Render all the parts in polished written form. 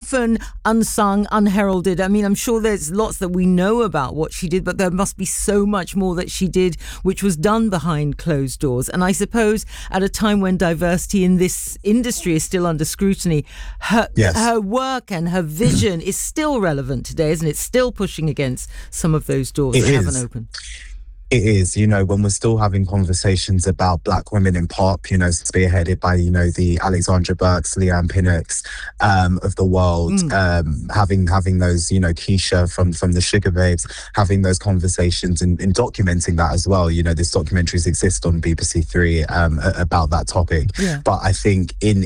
often unsung, unheralded. I mean, I'm sure there's lots that we know about what she did, but there must be so much more that she did, which was done behind closed doors. And I suppose at a time when diversity in this industry is still under scrutiny, her work and her vision is still relevant today, isn't it? Still pushing against some of those doors that haven't opened. It is, when we're still having conversations about Black women in pop, spearheaded by, the Alexandra Burks, Leanne Pinnocks of the world, having those, Keisha from the Sugar Babes, having those conversations and documenting that as well. These documentaries exist on BBC Three about that topic. Yeah. But I think in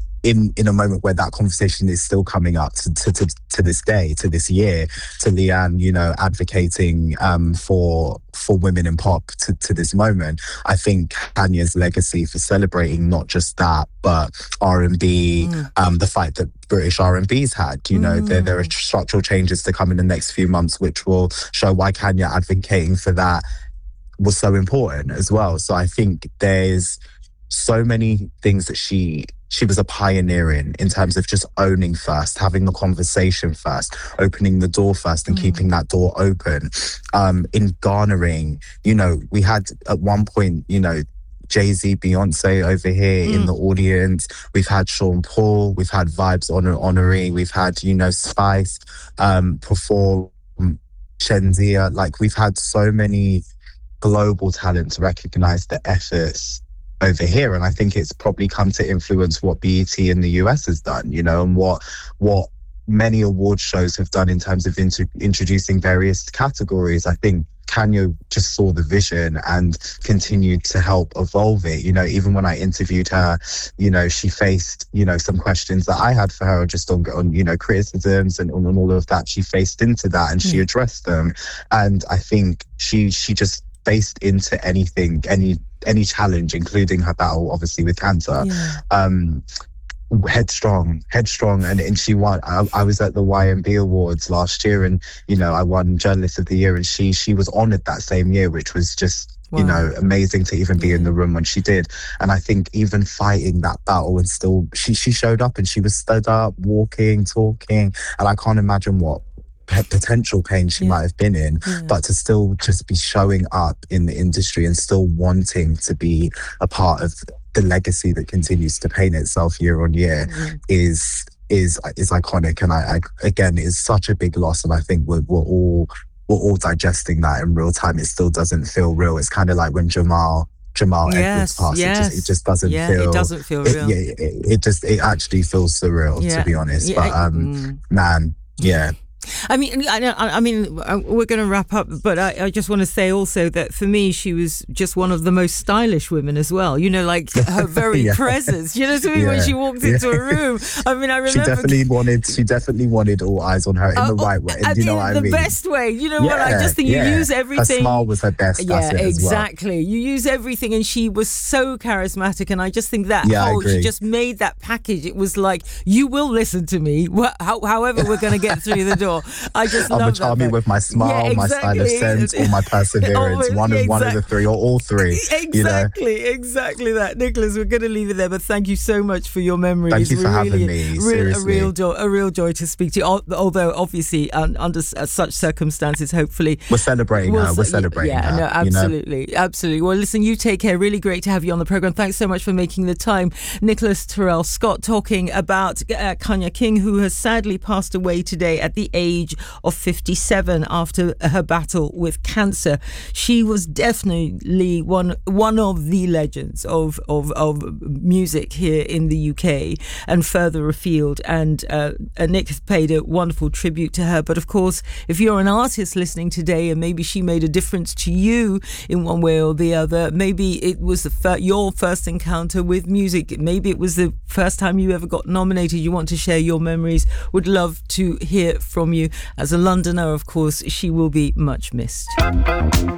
a moment where that conversation is still coming up to this day, to this year, to Leanne, advocating for women in pop to this moment, I think Kanye's legacy for celebrating not just that, but R&B, the fight that British R&B's had, there are structural changes to come in the next few months, which will show why Kanye advocating for that was so important as well. So I think there's so many things that she was a pioneer in terms of just owning first, having the conversation first, opening the door first and keeping that door open. In garnering, we had at one point, Jay-Z, Beyonce over here in the audience. We've had Sean Paul, we've had Vibes Honorary, we've had, Spice perform, Shenzia. Like, we've had so many global talents recognize the efforts over here, and I think it's probably come to influence what BET in the US has done, and what many award shows have done in terms of introducing various categories. I think Kanye just saw the vision and continued to help evolve it. Even when I interviewed her, she faced, some questions that I had for her just on criticisms and on all of that. She faced into that and she addressed them. And I think she just faced into anything, any challenge, including her battle, obviously, with cancer. Headstrong, and she won. I was at the YMB Awards last year, and I won Journalist of the Year, and she was honoured that same year, which was just amazing to even be in the room when she did. And I think even fighting that battle, and still she showed up and she was stood up, walking, talking, and I can't imagine what potential pain she might have been in, but to still just be showing up in the industry and still wanting to be a part of the legacy that continues to paint itself year on year is iconic. And I again, is such a big loss, and I think we're all digesting that in real time. It still doesn't feel real. It's kind of like when Jamal Edwards passed. It just doesn't feel. It doesn't feel real. It actually feels surreal, to be honest. But man, yeah. I mean, we're going to wrap up, but I just want to say also that for me, she was just one of the most stylish women as well. Like her very presence. You know what I mean? When she walked into a room, I mean, I remember she definitely wanted all eyes on her in the right way. You know what I mean? The best way. You know what? I just think you use everything. Her smile was her best. Yeah, exactly. You use everything, and she was so charismatic. And I just think that she just made that package. It was like, you will listen to me, however we're going to get through the door. I just love that. I'm a charming with my smile, my style of sense, or my perseverance. One of the three, or all three. Exactly that. Nicholas, we're going to leave it there, but thank you so much for your memories. Thank you for having me. Seriously. A real joy to speak to you. Although obviously under such circumstances, hopefully we're celebrating her. We're celebrating her. No, absolutely. Well, listen, you take care. Really great to have you on the program. Thanks so much for making the time. Nicholas Terrell Scott talking about Kanya King, who has sadly passed away today at the age of 57 after her battle with cancer. She was definitely one of the legends of music here in the UK and further afield. And Nick has paid a wonderful tribute to her. But of course, if you're an artist listening today and maybe she made a difference to you in one way or the other, maybe it was your first encounter with music, maybe it was the first time you ever got nominated, you want to share your memories, would love to hear from you. As a Londoner, of course, she will be much missed.